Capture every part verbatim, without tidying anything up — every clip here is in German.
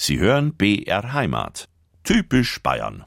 Sie hören B R Heimat. Typisch Bayern.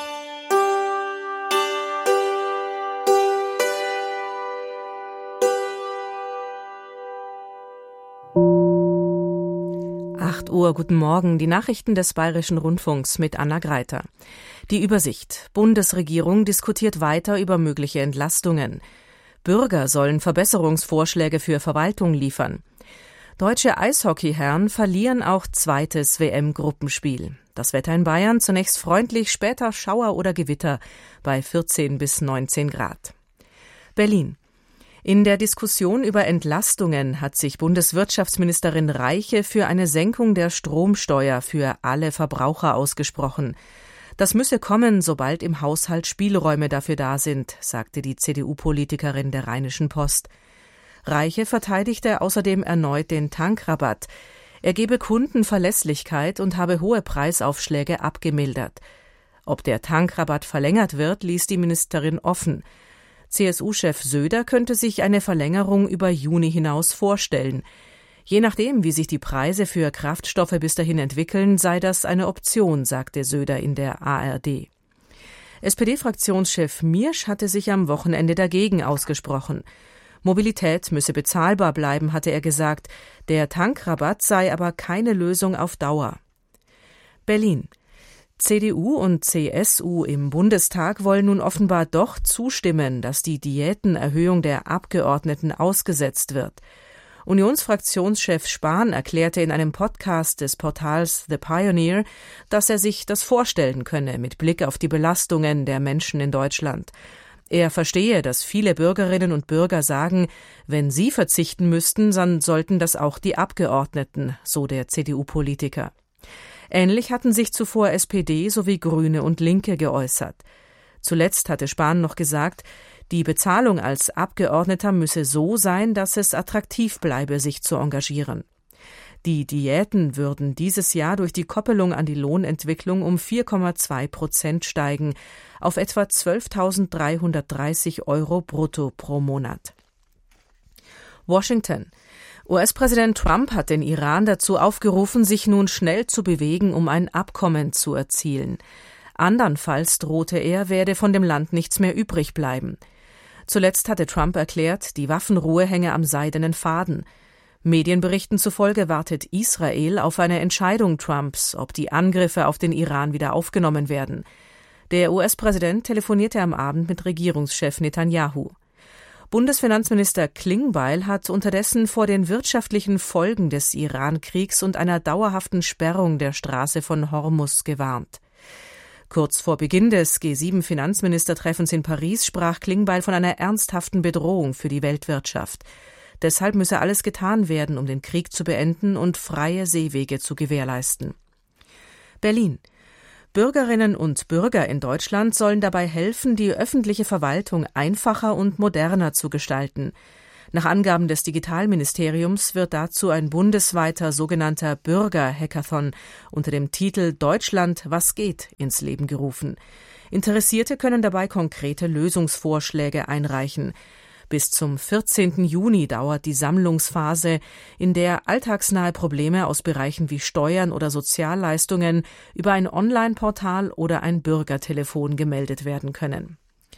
acht Uhr, guten Morgen, die Nachrichten des Bayerischen Rundfunks mit Anna Greiter. Die Übersicht. Bundesregierung diskutiert weiter über mögliche Entlastungen. Bürger sollen Verbesserungsvorschläge für Verwaltung liefern. Deutsche Eishockeyherren verlieren auch zweites W M-Gruppenspiel. Das Wetter in Bayern zunächst freundlich, später Schauer oder Gewitter bei vierzehn bis neunzehn Grad. Berlin. In der Diskussion über Entlastungen hat sich Bundeswirtschaftsministerin Reiche für eine Senkung der Stromsteuer für alle Verbraucher ausgesprochen. Das müsse kommen, sobald im Haushalt Spielräume dafür da sind, sagte die C D U-Politikerin der Rheinischen Post. Reiche verteidigte außerdem erneut den Tankrabatt. Er gebe Kunden Verlässlichkeit und habe hohe Preisaufschläge abgemildert. Ob der Tankrabatt verlängert wird, ließ die Ministerin offen. C S U-Chef Söder könnte sich eine Verlängerung über Juni hinaus vorstellen. Je nachdem, wie sich die Preise für Kraftstoffe bis dahin entwickeln, sei das eine Option, sagte Söder in der A R D. S P D-Fraktionschef Miersch hatte sich am Wochenende dagegen ausgesprochen. Mobilität müsse bezahlbar bleiben, hatte er gesagt. Der Tankrabatt sei aber keine Lösung auf Dauer. Berlin. C D U und C S U im Bundestag wollen nun offenbar doch zustimmen, dass die Diätenerhöhung der Abgeordneten ausgesetzt wird. Unionsfraktionschef Spahn erklärte in einem Podcast des Portals The Pioneer, dass er sich das vorstellen könne mit Blick auf die Belastungen der Menschen in Deutschland. Er verstehe, dass viele Bürgerinnen und Bürger sagen, wenn sie verzichten müssten, dann sollten das auch die Abgeordneten, so der C D U-Politiker. Ähnlich hatten sich zuvor S P D sowie Grüne und Linke geäußert. Zuletzt hatte Spahn noch gesagt, die Bezahlung als Abgeordneter müsse so sein, dass es attraktiv bleibe, sich zu engagieren. Die Diäten würden dieses Jahr durch die Koppelung an die Lohnentwicklung um vier Komma zwei Prozent steigen, auf etwa zwölftausenddreihundertdreißig Euro brutto pro Monat. Washington. U S-Präsident Trump hat den Iran dazu aufgerufen, sich nun schnell zu bewegen, um ein Abkommen zu erzielen. Andernfalls drohte er, werde von dem Land nichts mehr übrig bleiben. Zuletzt hatte Trump erklärt, die Waffenruhe hänge am seidenen Faden. Medienberichten zufolge wartet Israel auf eine Entscheidung Trumps, ob die Angriffe auf den Iran wieder aufgenommen werden. Der U S-Präsident telefonierte am Abend mit Regierungschef Netanyahu. Bundesfinanzminister Klingbeil hat unterdessen vor den wirtschaftlichen Folgen des Iran-Kriegs und einer dauerhaften Sperrung der Straße von Hormuz gewarnt. Kurz vor Beginn des G sieben Finanzministertreffens in Paris sprach Klingbeil von einer ernsthaften Bedrohung für die Weltwirtschaft. Deshalb müsse alles getan werden, um den Krieg zu beenden und freie Seewege zu gewährleisten. Berlin. Bürgerinnen und Bürger in Deutschland sollen dabei helfen, die öffentliche Verwaltung einfacher und moderner zu gestalten. Nach Angaben des Digitalministeriums wird dazu ein bundesweiter sogenannter Bürger-Hackathon unter dem Titel Deutschland, was geht? Ins Leben gerufen. Interessierte können dabei konkrete Lösungsvorschläge einreichen. Bis zum vierzehnten Juni dauert die Sammlungsphase, in der alltagsnahe Probleme aus Bereichen wie Steuern oder Sozialleistungen über ein Online-Portal oder ein Bürgertelefon gemeldet werden können.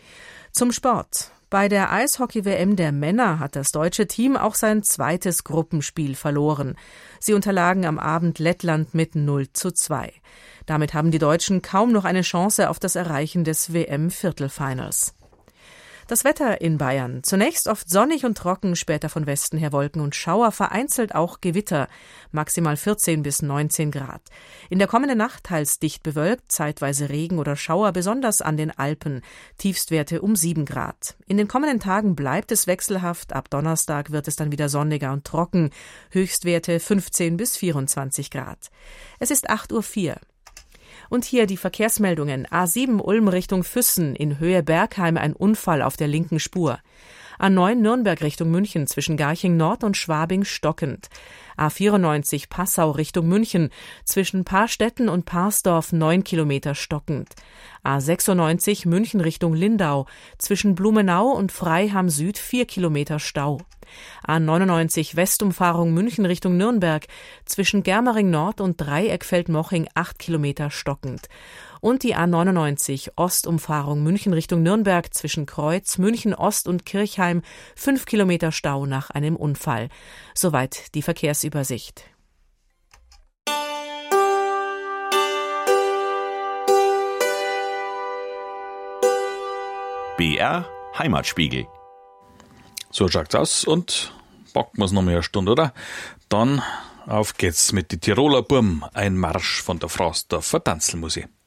Zum Sport. Bei der Eishockey-W M der Männer hat das deutsche Team auch sein zweites Gruppenspiel verloren. Sie unterlagen am Abend Lettland mit null zu zwei. Damit haben die Deutschen kaum noch eine Chance auf das Erreichen des W M-Viertelfinals. Das Wetter in Bayern. Zunächst oft sonnig und trocken, später von Westen her Wolken und Schauer, vereinzelt auch Gewitter, maximal vierzehn bis neunzehn Grad. In der kommenden Nacht teils dicht bewölkt, zeitweise Regen oder Schauer, besonders an den Alpen, Tiefstwerte um sieben Grad. In den kommenden Tagen bleibt es wechselhaft, ab Donnerstag wird es dann wieder sonniger und trocken, Höchstwerte fünfzehn bis vierundzwanzig Grad. Es ist acht Uhr vier. Und hier die Verkehrsmeldungen. A sieben Ulm Richtung Füssen, in Höhe Bergheim ein Unfall auf der linken Spur. A neun Nürnberg Richtung München, zwischen Garching Nord und Schwabing stockend. A vierundneunzig Passau Richtung München, zwischen Paarstetten und Parsdorf neun Kilometer stockend. A sechsundneunzig München Richtung Lindau, zwischen Blumenau und Freiham Süd vier Kilometer Stau. A neunundneunzig Westumfahrung München Richtung Nürnberg zwischen Germering Nord und Dreieckfeld-Moching acht Kilometer stockend. Und die A neunundneunzig Ostumfahrung München Richtung Nürnberg zwischen Kreuz, München Ost und Kirchheim fünf Kilometer Stau nach einem Unfall. Soweit die Verkehrsübersicht. B R Heimatspiegel. So schaut's aus und packen wir's noch mal eine Stunde, oder? Dann auf geht's mit die Tiroler Burm, ein Marsch von der Frausdorfer Tanzlmusik.